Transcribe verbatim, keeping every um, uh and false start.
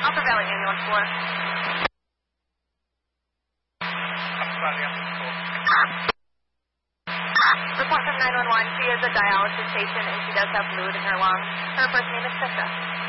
Upper Valley Ambulance four. Upper Valley Ambulance four. Report from nine one one. She is a dialysis patient and she does have fluid in her lungs. Her first name is Trisha.